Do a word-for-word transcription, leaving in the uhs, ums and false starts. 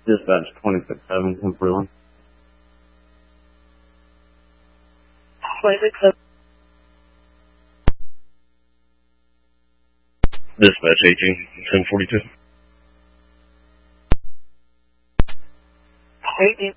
Dispatch twenty-six seven, ten forty-one. twenty-six seven. Dispatch eighteen, ten forty-two. eighteen.